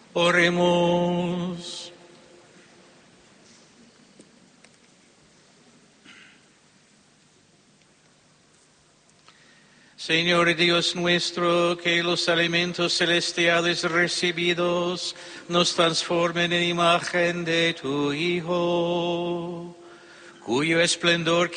Oremos. Señor Dios nuestro, que los alimentos celestiales recibidos nos transformen en imagen de tu Hijo, cuyo esplendor